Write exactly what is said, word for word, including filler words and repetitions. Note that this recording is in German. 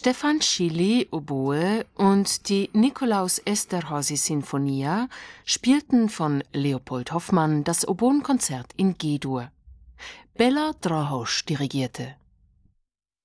Stefan Schily Oboe und die Nikolaus Esterházy Sinfonia spielten von Leopold Hoffmann das Oboenkonzert in G-Dur. Béla Drahos dirigierte.